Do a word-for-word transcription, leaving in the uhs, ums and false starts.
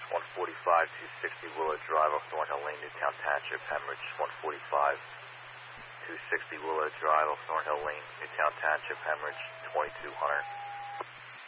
one forty-five, two sixty Willard Drive off Thornhill Lane, Newtown Township, Hemorrhage. one forty-five, two sixty Willard Drive off Thornhill Lane, Newtown Township, Hemorrhage. twenty-two hundred.